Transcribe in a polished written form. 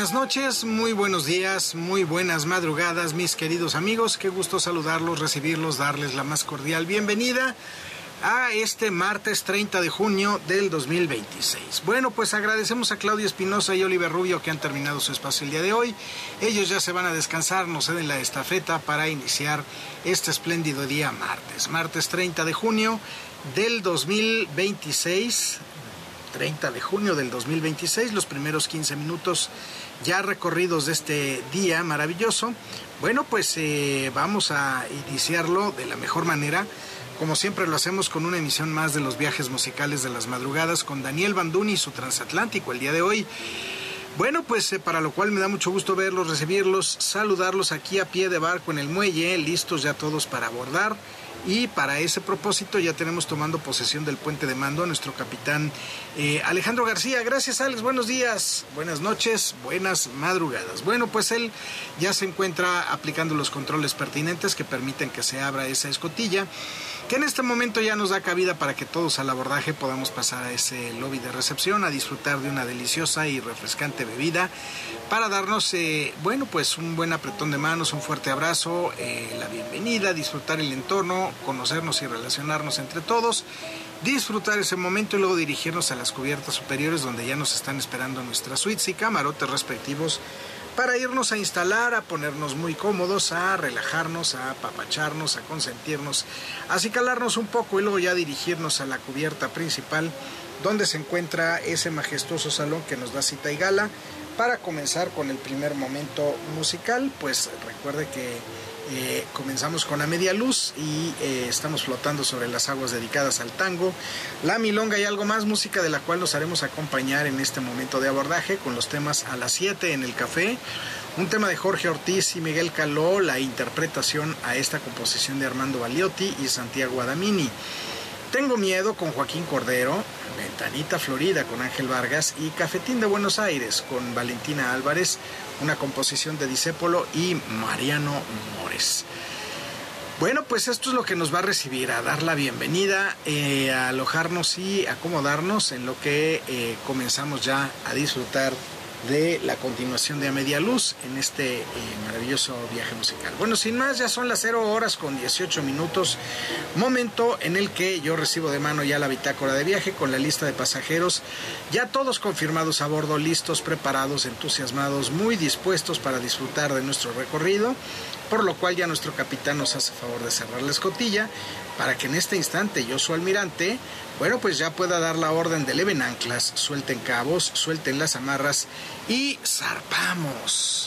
buenas noches, muy buenos días, muy buenas madrugadas, mis queridos amigos. Qué gusto saludarlos, recibirlos, darles la más cordial bienvenida a este martes 30 de junio del 2026. Bueno, pues agradecemos a Claudia Espinosa y Oliver Rubio que han terminado su espacio el día de hoy. Ellos ya se van a descansar, nos ceden la estafeta para iniciar este espléndido día martes 30 de junio del 2026. 30 de junio del 2026, los primeros 15 minutos ya recorridos de este día maravilloso. Bueno, pues vamos a iniciarlo de la mejor manera. Como siempre lo hacemos con una emisión más de los viajes musicales de las madrugadas con Daniel Banduni y su transatlántico el día de hoy. Bueno, pues para lo cual me da mucho gusto verlos, recibirlos, saludarlos aquí a pie de barco en el muelle, listos ya todos para abordar. Y para ese propósito ya tenemos tomando posesión del puente de mando a nuestro capitán Alejandro García. Gracias, Alex, buenos días, buenas noches, buenas madrugadas. Bueno, pues él ya se encuentra aplicando los controles pertinentes que permiten que se abra esa escotilla, que en este momento ya nos da cabida para que todos al abordaje podamos pasar a ese lobby de recepción a disfrutar de una deliciosa y refrescante bebida para darnos, bueno, pues un buen apretón de manos, un fuerte abrazo, la bienvenida, disfrutar el entorno, conocernos y relacionarnos entre todos, disfrutar ese momento y luego dirigirnos a las cubiertas superiores donde ya nos están esperando nuestras suites y camarotes respectivos para irnos a instalar, a ponernos muy cómodos, a relajarnos, a apapacharnos, a consentirnos, a acicalarnos un poco y luego ya dirigirnos a la cubierta principal donde se encuentra ese majestuoso salón que nos da cita y gala para comenzar con el primer momento musical. Pues recuerde que comenzamos con A Media Luz y estamos flotando sobre las aguas dedicadas al tango, la milonga y algo más, música de la cual nos haremos acompañar en este momento de abordaje con los temas A las 7 en el café, un tema de Jorge Ortiz y Miguel Caló, la interpretación a esta composición de Armando Baliotti y Santiago Adamini. Tengo Miedo con Joaquín Cordero, Ventanita Florida con Ángel Vargas y Cafetín de Buenos Aires con Valentina Álvarez, una composición de Discépolo y Mariano Mores. Bueno, pues esto es lo que nos va a recibir, a dar la bienvenida, a alojarnos y acomodarnos en lo que comenzamos ya a disfrutar de la continuación de A Media Luz en este maravilloso viaje musical. Bueno, sin más, ya son las 0 horas con 18 minutos, momento en el que yo recibo de mano ya la bitácora de viaje con la lista de pasajeros, ya todos confirmados a bordo, listos, preparados, entusiasmados, muy dispuestos para disfrutar de nuestro recorrido, por lo cual ya nuestro capitán nos hace favor de cerrar la escotilla para que en este instante yo, su almirante, bueno, pues ya pueda dar la orden de leven anclas, suelten cabos, suelten las amarras y zarpamos.